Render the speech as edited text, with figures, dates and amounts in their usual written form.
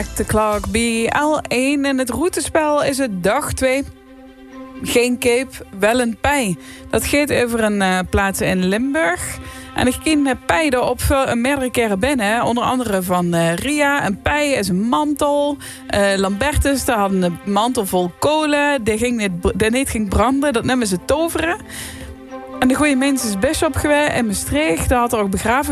De Clark BL1 en het routespel is het dag 2. Geen cape, wel een pij. Dat gaat over een plaats in Limburg. En ik ken pij erop meerdere keren binnen. Onder andere van Ria. Een pij is een mantel. Lambertus, daar had een mantel vol kolen. Die niet ging branden. Dat noemen ze toveren. En de goede mens is bisschop geweest in Maastricht. Daar had er ook begraven